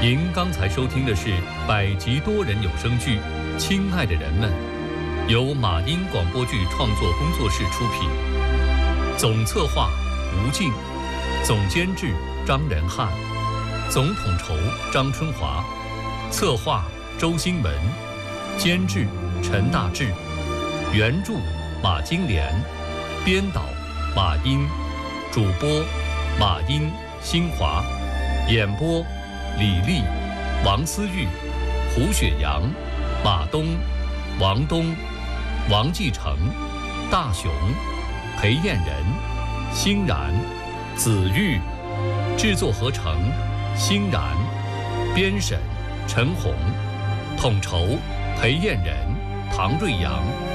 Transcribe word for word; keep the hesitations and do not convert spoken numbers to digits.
您刚才收听的是百集多人有声剧《亲爱的人们》，由马音广播剧创作工作室出品，总策划吴静，总监制张仁汉，总统筹张春华，策划周兴文，监制陈大志，原著马金莲，编导马音，主播马音、新华，演播李丽、王思玉、胡雪阳、马东、王东、王继成、大雄、裴艳仁、欣然、子玉，制作合成欣然，编审陈红，统筹裴艳仁、唐瑞阳。